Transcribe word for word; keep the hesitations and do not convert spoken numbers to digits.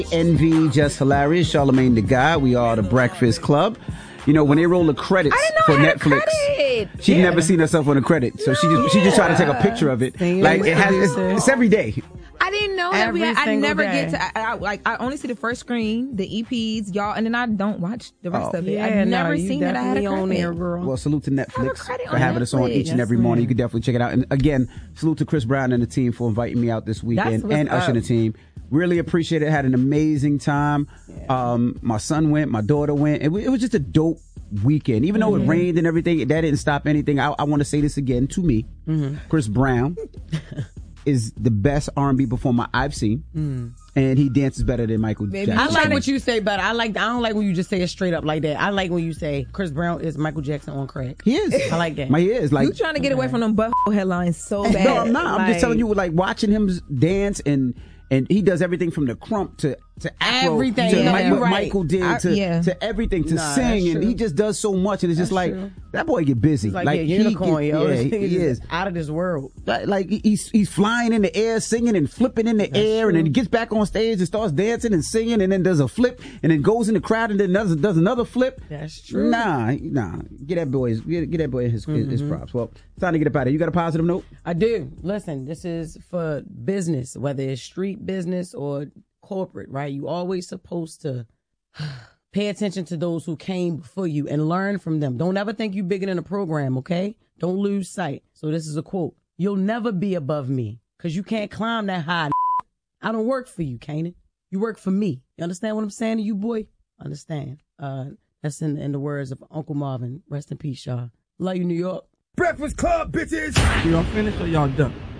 Envy, Just Hilarious, Charlamagne the Guy. We are the Breakfast Club. You know, when they roll the credits for Netflix, she'd yeah. never seen herself on the credit, so no. she just she just tried to take a picture of it. Same like it has, it's, it's every day. I didn't know that we had, I never day. get to I, I, like I only see the first screen, the E Ps, y'all, and then I don't watch the rest oh, of it. Yeah, I've never no, seen that I had a credit. There, girl. Well, salute to Netflix for on having Netflix. us on each and every yes, morning. man. You can definitely check it out. And again, salute to Chris Brown and the team for inviting me out this weekend, and up. Usher and the team. Really appreciate it. Had an amazing time. Yeah. Um, my son went, my daughter went. It, it was just a dope weekend. Even though mm-hmm. it rained and everything, that didn't stop anything. I, I want to say this again to me. Mm-hmm. Chris Brown is the best R and B performer I've seen. Mm. And he dances better than Michael Baby, Jackson. I like what you say, but I like I don't like when you just say it straight up like that. I like when you say Chris Brown is Michael Jackson on crack. He is. I like that. My he is. Like, you trying to get away from them butt headlines so bad. No, I'm not. Like, I'm just telling you, like, watching him dance, and and he does everything from the crump to to afro, everything to yeah, like what right. Michael did I, to yeah. to everything to nah, sing, and true. he just does so much, and it's that's just like true. that boy get busy. He's like, like yeah, he unicorn, get, yo. Yeah, This he, he is out of this world. Like, like he's he's flying in the air, singing and flipping in the that's air, true. and then he gets back on stage and starts dancing and singing, and then does a flip, and then goes in the crowd and then does does another flip. That's true. Nah, nah. Get that boy his get, get that boy his, mm-hmm. his props. Well, it's time to get up out of here. You got a positive note? I do. Listen, this is for business, whether it's street business or corporate, right? You always supposed to pay attention to those who came before you and learn from them. Don't ever think you bigger than a program, okay? Don't lose sight. So this is a quote. You'll never be above me because you can't climb that high. I don't work for you, Kanan. You work for me. You understand what I'm saying to you, boy? Understand. Uh, that's in, in the words of Uncle Marvin. Rest in peace, y'all. Love you, New York. Breakfast Club, bitches! Y'all finished or y'all done?